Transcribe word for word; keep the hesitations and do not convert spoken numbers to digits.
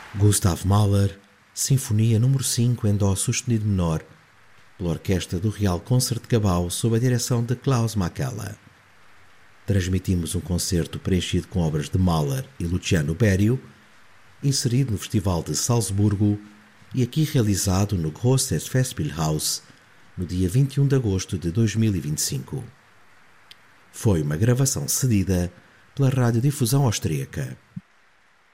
Gustav Mahler, Sinfonia número cinco em Dó sustenido menor, pela Orquestra do Real Concertgebouw sob a direção de Klaus Makela. Transmitimos um concerto preenchido com obras de Mahler e Luciano Berio, inserido no Festival de Salzburgo e aqui realizado no Großes Festspielhaus, no dia vinte e um de agosto de dois mil e vinte e cinco. Foi uma gravação cedida pela Radiodifusão Austríaca.